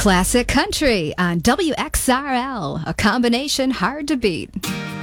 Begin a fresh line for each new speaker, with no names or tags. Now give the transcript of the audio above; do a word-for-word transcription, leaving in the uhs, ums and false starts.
Classic Country on W X R L, a combination hard to beat.